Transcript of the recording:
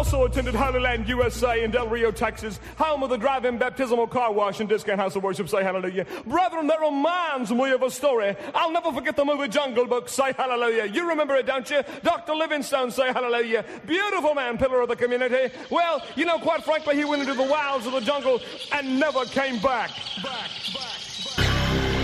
also attended Holy Land, USA in Del Rio, Texas, home of the drive-in baptismal car wash and discount house of worship. Say hallelujah. Brethren, that reminds me of a story. I'll never forget the movie Jungle Book. Say hallelujah. You remember it, don't you? Dr. Livingstone, say hallelujah. Beautiful man, pillar of the community. Well, you know, quite frankly, he went into the wilds of the jungle and never came back. Back.